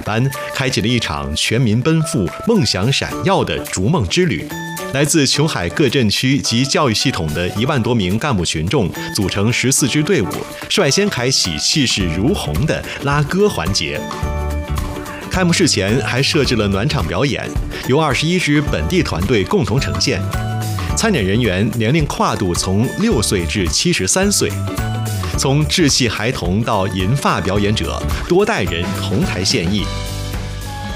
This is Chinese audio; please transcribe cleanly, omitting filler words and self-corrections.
般，开启了一场全民奔赴、梦想闪耀的逐梦之旅。来自琼海各镇区及教育系统的1万多名干部群众组成14支队伍，率先开启气势如虹的拉歌环节。开幕式前还设置了暖场表演，由21支本地团队共同呈现。参演人员年龄跨度从6岁至73岁，从稚气孩童到银发表演者，多代人同台献艺。